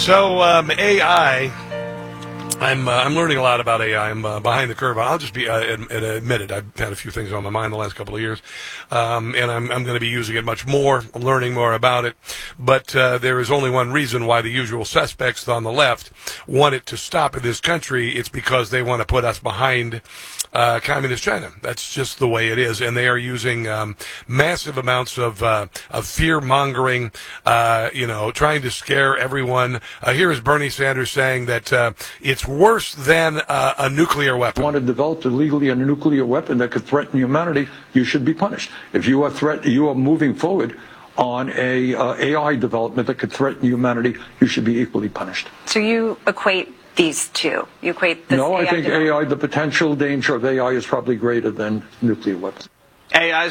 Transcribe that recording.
So AI, I'm learning a lot about AI. I'm behind the curve. I'll just be admit it. I've had a few things on my mind the last couple of years, and I'm going to be using it much more, learning more about it. But there is only one reason why the usual suspects on the left want it to stop in this country. It's because they want to put us behind communist China. That's just the way it is, and they are using massive amounts of fear mongering, trying to scare everyone. Here is Bernie Sanders saying that it's worse than a nuclear weapon. Want to develop illegally a nuclear weapon that could threaten humanity, you should be punished. If you are moving forward on a AI development that could threaten humanity, you should be equally punished. So you equate these two? You equate this? No, I think AI, the potential danger of AI is probably greater than nuclear weapons. AI